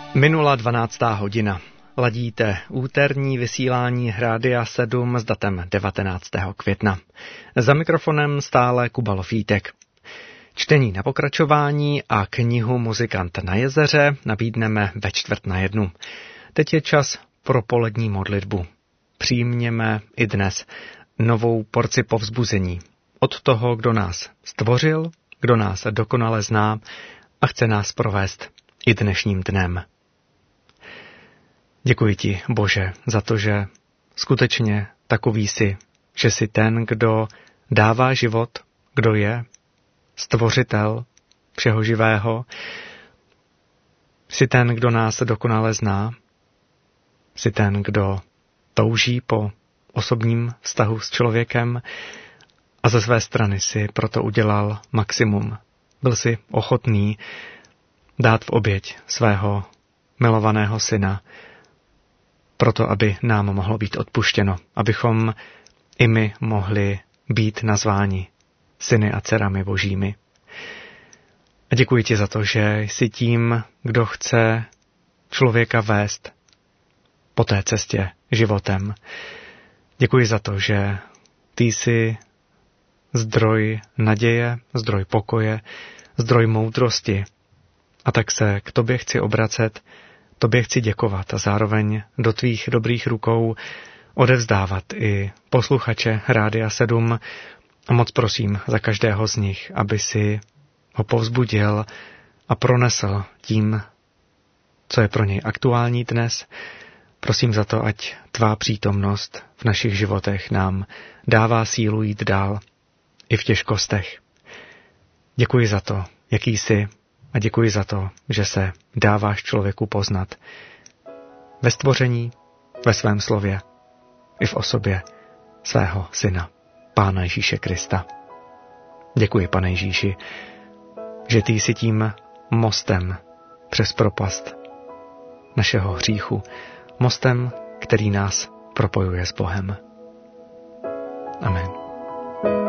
Minula 12. hodina. Ladíte úterní vysílání Rádia 7 s datem 19. května. Za mikrofonem stále Kuba Lofítek. Čtení na pokračování a knihu Muzikant na jezeře nabídneme ve 12:45. Teď je čas pro polední modlitbu. Přijměme i dnes novou porci povzbuzení od toho, kdo nás stvořil, kdo nás dokonale zná a chce nás provést i dnešním dnem. Děkuji ti, Bože, za to, že skutečně takový jsi, že jsi ten, kdo dává život, kdo je stvořitel všeho živého. Jsi ten, kdo nás dokonale zná. Jsi ten, kdo touží po osobním vztahu s člověkem a ze své strany si proto udělal maximum. Byl si ochotný dát v oběť svého milovaného syna, proto aby nám mohlo být odpuštěno, abychom i my mohli být nazváni syny a dcerami božími. A děkuji ti za to, že jsi tím, kdo chce člověka vést po té cestě životem. Děkuji za to, že ty jsi zdroj naděje, zdroj pokoje, zdroj moudrosti. A tak se k tobě chci obracet, tobě chci děkovat a zároveň do tvých dobrých rukou odevzdávat i posluchače Rádia 7 a moc prosím za každého z nich, aby si ho povzbudil a pronesl tím, co je pro něj aktuální dnes. Prosím za to, ať tvá přítomnost v našich životech nám dává sílu jít dál i v těžkostech. Děkuji za to, jaký jsi, a děkuji za to, že se dáváš člověku poznat ve stvoření, ve svém slově i v osobě svého syna, Pána Ježíše Krista. Děkuji, Pane Ježíši, že ty jsi tím mostem přes propast našeho hříchu, mostem, který nás propojuje s Bohem. Amen.